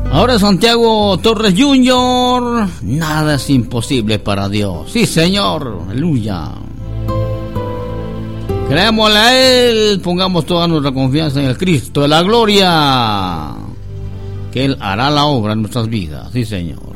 Ahora Santiago Torres Jr., nada es imposible para Dios. Sí, Señor, aleluya. Creámosle a Él, pongamos toda nuestra confianza en el Cristo de la gloria, que Él hará la obra en nuestras vidas. Sí, Señor.